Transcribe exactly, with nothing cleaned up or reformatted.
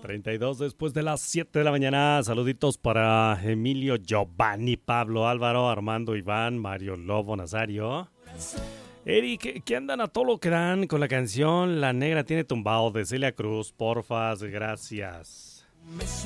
treinta y dos después de las siete de la mañana. Saluditos para Emilio, Giovanni, Pablo, Álvaro, Armando, Iván, Mario, Lobo, Nazario. Eric, que andan a todo lo que dan con la canción La Negra Tiene Tumbao de Celia Cruz. Porfas, gracias.